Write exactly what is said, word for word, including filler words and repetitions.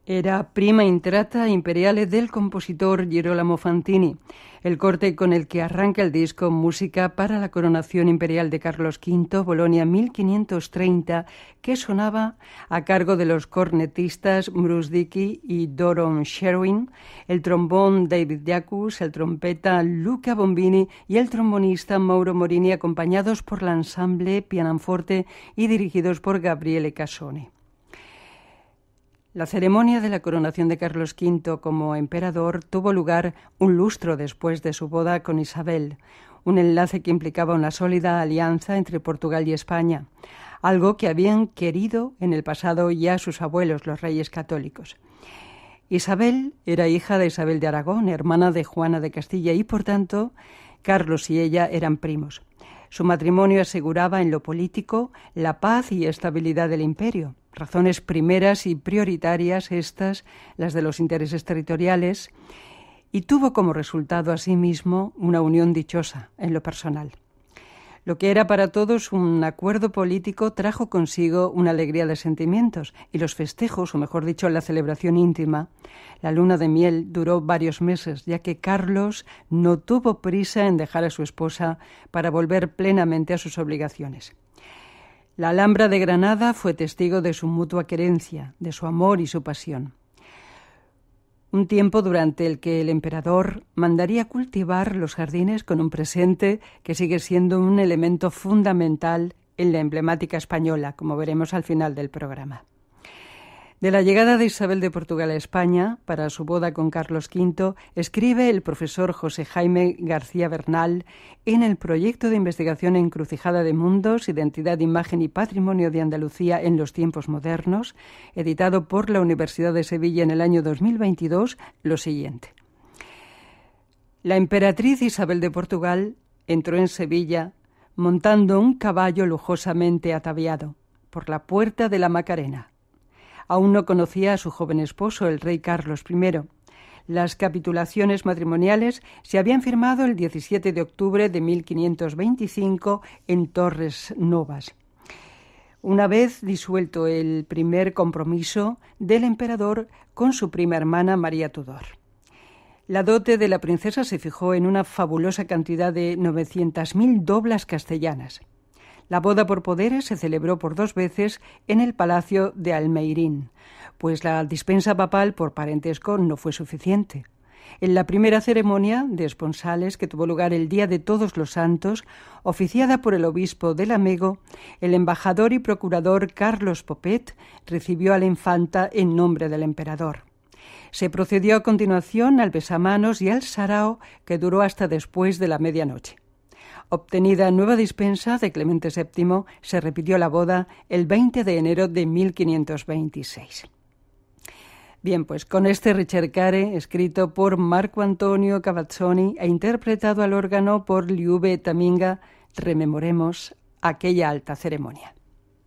Era prima intrata imperiale del compositor Girolamo Fantini, el corte con el que arranca el disco Música para la coronación imperial de Carlos quinto, Bolonia mil quinientos treinta, que sonaba a cargo de los cornetistas Bruce Dickey y Doron Sherwin, el trombón David Jacus, el trompeta Luca Bombini y el trombonista Mauro Morini, acompañados por el ensamble pianoforte y dirigidos por Gabriele Casoni. La ceremonia de la coronación de Carlos quinto como emperador tuvo lugar un lustro después de su boda con Isabel, un enlace que implicaba una sólida alianza entre Portugal y España, algo que habían querido en el pasado ya sus abuelos, los reyes católicos. Isabel era hija de Isabel de Aragón, hermana de Juana de Castilla, y por tanto Carlos y ella eran primos. Su matrimonio aseguraba en lo político la paz y estabilidad del imperio. Razones primeras y prioritarias estas, las de los intereses territoriales, y tuvo como resultado asimismo una unión dichosa en lo personal. Lo que era para todos un acuerdo político trajo consigo una alegría de sentimientos, y los festejos, o mejor dicho, la celebración íntima, la luna de miel, duró varios meses, ya que Carlos no tuvo prisa en dejar a su esposa para volver plenamente a sus obligaciones. La Alhambra de Granada fue testigo de su mutua querencia, de su amor y su pasión. Un tiempo durante el que el emperador mandaría cultivar los jardines con un presente que sigue siendo un elemento fundamental en la emblemática española, como veremos al final del programa. De la llegada de Isabel de Portugal a España para su boda con Carlos quinto, escribe el profesor José Jaime García Bernal en el proyecto de investigación Encrucijada de Mundos, Identidad, Imagen y Patrimonio de Andalucía en los tiempos modernos, editado por la Universidad de Sevilla en el año dos mil veintidós, lo siguiente. La emperatriz Isabel de Portugal entró en Sevilla montando un caballo lujosamente ataviado por la puerta de la Macarena. Aún no conocía a su joven esposo, el rey Carlos primero. Las capitulaciones matrimoniales se habían firmado el diecisiete de octubre de mil quinientos veinticinco en Torres Novas. Una vez disuelto el primer compromiso del emperador con su prima hermana María Tudor. La dote de la princesa se fijó en una fabulosa cantidad de novecientas mil doblas castellanas. La boda por poderes se celebró por dos veces en el Palacio de Almeirín, pues la dispensa papal por parentesco no fue suficiente. En la primera ceremonia de esponsales, que tuvo lugar el día de Todos los Santos, oficiada por el obispo de Lamego, el embajador y procurador Carlos Popet recibió a la infanta en nombre del emperador. Se procedió a continuación al besamanos y al sarao, que duró hasta después de la medianoche. Obtenida nueva dispensa de Clemente séptimo, se repitió la boda el veinte de enero de mil quinientos veintiséis. Bien, pues con este ricercare, escrito por Marco Antonio Cavazzoni e interpretado al órgano por Liube Taminga, rememoremos aquella alta ceremonia.